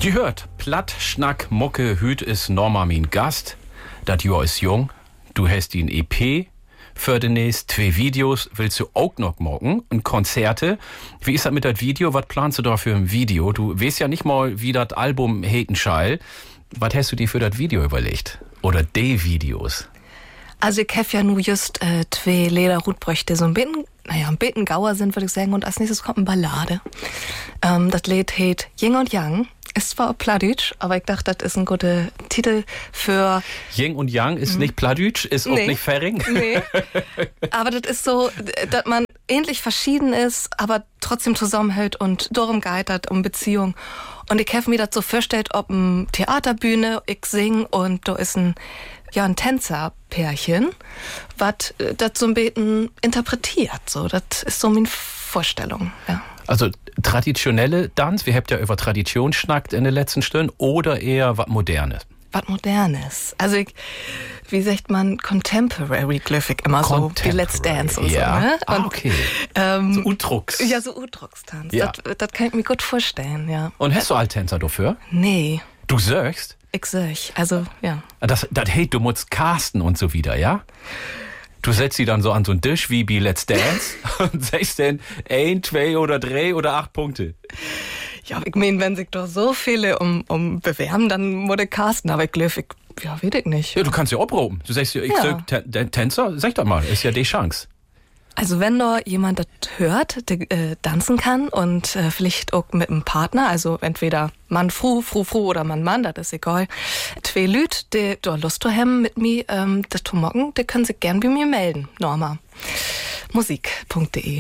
Die hört, Platt, Schnack, Mucke, Hüt ist Norma mein Gast. Dat Jahr ist jung. Du hast ihn EP. Für demnächst 2 Videos willst du auch noch morgen und Konzerte. Wie ist das mit das Video? Was planst du da für ein Video? Du weißt ja nicht mal, wie das Album Hetenschall. Was hast du dir für das Video überlegt? Oder die Videos? Also ich habe ja nur just 2 Lederhutbrüchte, so ein bisschen Gauer sind, würde ich sagen. Und als nächstes kommt eine Ballade. Das Lied heißt Yin und Yang. Ist zwar auch Plattdeutsch, aber ich dachte, das ist ein guter Titel für... Yin und Yang ist nicht Plattdeutsch, ist auch nicht Färing. Nee, aber das ist so, dass man ähnlich verschieden ist, aber trotzdem zusammenhält und darum geht um Beziehung. Und ich habe mir das so vorgestellt, ob eine Theaterbühne, ich sing und da ist ein Tänzerpärchen, was das so ein bisschen interpretiert. So, das ist so meine Vorstellung, ja. Also traditionelle Tanz, wir habt ja über Tradition schnackt in den letzten Stunden, oder eher was Modernes? Was Modernes. Also wie sagt man, Contemporary Glyphic immer so, wie Let's Dance und ja. so. Ne? Und, okay. So Udrucks. Ja, so Udruckstanz. Ja. Das kann ich mir gut vorstellen, ja. Und hast du Alttänzer dafür? Nee. Du sagst? Ich sag, also, ja. Das hey, du musst casten und so wieder, ja? Du setzt sie dann so an so einen Tisch wie bei Let's Dance und sagst dann 1, 2 oder 3 oder 8 Punkte. Ja, ich meine, wenn sich doch so viele um bewerben, dann muss ich casten, aber ich glaube, ja, weiß ich nicht. Ja, du kannst ja abproben. Du sagst ja, ich sag Tänzer, sag doch mal, ist ja die Chance. Also wenn da jemand das hört, der tanzen kann und vielleicht auch mit einem Partner, also entweder Mann, Frau oder Mann, das ist egal. 2 Lüt, die da Lust haben mit mir, das zu machen, die können sich gern bei mir melden. Norma. Musik.de.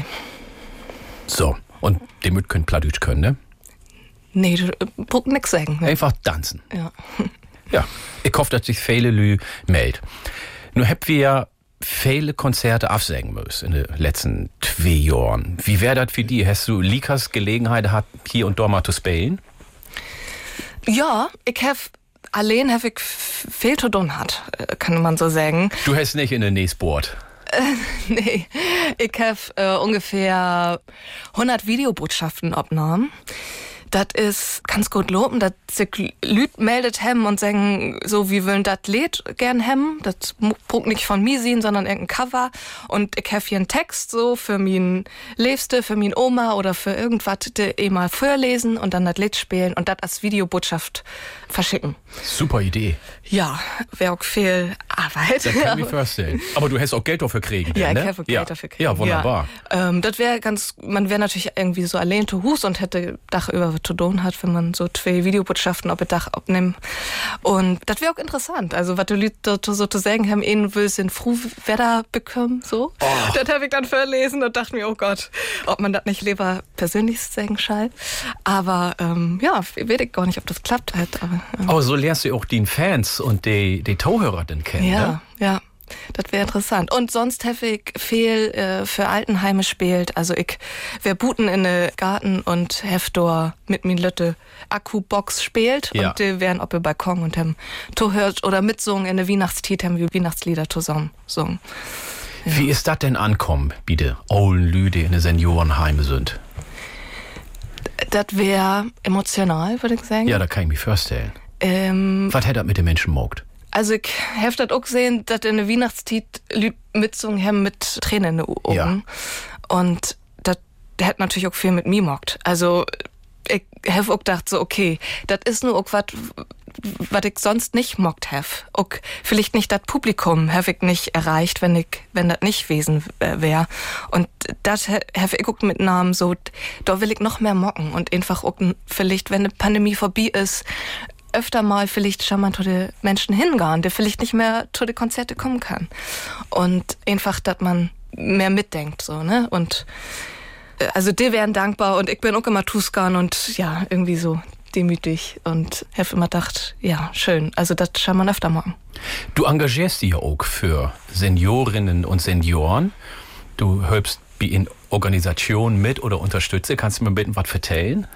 So, und die müt können Plattdeutsch können, ne? Nee, du brauchst nix sagen. Ne? Einfach tanzen. Ja. Ja, ich hoffe, dass sich viele Lü melden. Nur habt wir ja viele Konzerte absagen müssen in den letzten 2 Jahren. Wie wäre das für die? Hast du Likas Gelegenheit gehabt, hier und dort mal zu spielen? Ja, ich habe viel zu tun hat, kann man so sagen. Du hast nicht in der Nächstboard. Nee, ich habe ungefähr 100 Videobotschaften abgenommen. Das ist ganz gut loben, dass sich Leute meldet hem und sagen, so, wie wollen das Lied gern hem. Das braucht nicht von mir sein, sondern irgendein Cover. Und ich habe hier einen Text so für mein Liebste, für mein Oma oder für irgendwas, die mal vorlesen und dann das Lied spielen und das als Videobotschaft verschicken. Super Idee. Ja, wäre auch viel Arbeit. Das kann ich mir vorstellen. Aber du hast auch Geld dafür kriegen. Ja, ne? ich habe Geld dafür kriegen. Ja, wunderbar. Ja. Das wäre man wäre natürlich irgendwie so allein zu Hus und hätte Dach über zu tun hat, wenn man so 2 Videobotschaften auf das Dach abnimmt. Und das wäre auch interessant. Also, was die Leute so zu sagen haben, ihnen will sind froh, wer da bekommen, so. Oh. Das habe ich dann verlesen und dachte mir, oh Gott, ob man das nicht lieber persönlich sagen soll. Aber, ja, weiß ich gar nicht, ob das klappt halt. Aber so lernst du auch die Fans und die Zuhörer dann kennen, ja, ne? Ja. Das wäre interessant. Und sonst habe ich viel für Altenheime spielt. Also ich wär buten in den Garten und hef mit min Lütte Akkubox spielt. Ja. Und die wären auf dem Balkon und haben to hört oder mitsungen in der Weihnachtstiet, haben wir Weihnachtslieder zusammen singen. Ja. Wie ist das denn ankommen, bitte, ollen Lüde in den Seniorenheime sind? Das wäre emotional, würde ich sagen. Ja, da kann ich mich vorstellen. Was hätte das mit den Menschen mogt? Also ich habe das auch gesehen, dass in der Weihnachtstiet Leute mitsungen haben mit Tränen in den Augen. Ja. Und das hat natürlich auch viel mit mir gemacht. Also ich habe auch gedacht, so okay, das ist nur auch was ich sonst nicht mockt habe. Auch vielleicht nicht das Publikum habe ich nicht erreicht, wenn das nicht gewesen wäre. Und das habe ich auch mit Namen so, da will ich noch mehr mocken und einfach auch vielleicht, wenn eine Pandemie vorbei ist, öfter mal vielleicht schon mal zu den Menschen hingehen, der vielleicht nicht mehr zu den Konzerte kommen kann. Und einfach, dass man mehr mitdenkt, so, ne? Und also die wären dankbar und ich bin auch immer Tuskan und ja, irgendwie so demütig und habe immer gedacht, ja, schön. Also das kann man öfter machen. Du engagierst dich ja auch für Seniorinnen und Senioren. Du hilfst in Organisationen mit oder unterstütze. Kannst du mir bitte was erzählen?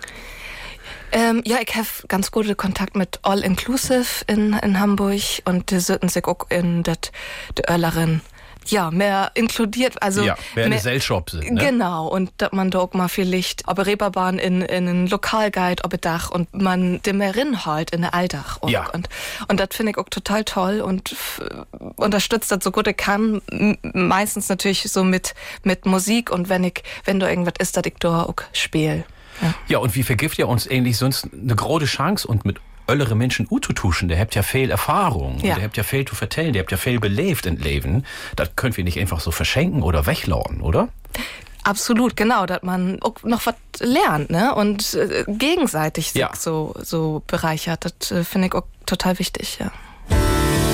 Ja, ich habe ganz guten Kontakt mit All Inclusive in Hamburg und die sitzen sich auch in der Örlerin ja, mehr inkludiert, also ja, mehr eine Gesellschaft sind, ne? Genau, und dass man da auch mal vielleicht ob Reeperbahn in einen Lokalguide, ob Dach und man dem mehr rinholt in der Alltag. Ja. Und das finde ich auch total toll und unterstützt das so gut ich kann, meistens natürlich so mit Musik und wenn da irgendwas ist, dass ich da auch spiele. Ja, und wie vergift ihr uns eigentlich sonst eine große Chance und mit öllere Menschen ututuschen, der habt ja viel Erfahrung, und der habt ja viel zu vertellen, der habt ja viel belebt im Leben. Das könnt wir nicht einfach so verschenken oder weglauen, oder? Absolut, genau, dass man auch noch was lernt, ne? Und gegenseitig sich so bereichert, das finde ich auch total wichtig, ja.